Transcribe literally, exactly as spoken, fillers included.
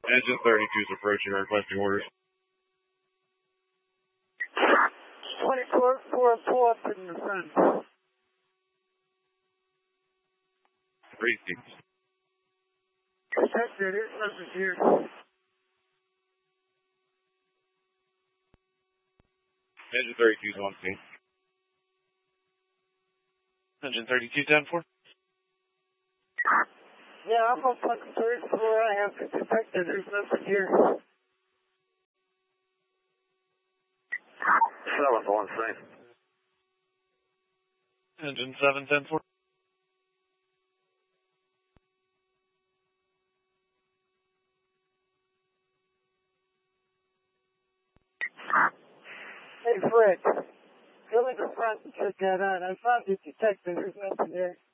Engine thirty-two is approaching, requesting orders. twenty-four, four, pull up in the front. Three seats. Detected, it wasn't here. Engine thirty-two is on scene. Engine thirty-two, ten four. Yeah, I'm on fucking third floor. I have to detect that there's nothing here. Seventh on scene. Engine seven, ten four. Hey, Fred. Go in the front and check that out. I found the detector. There's nothing there.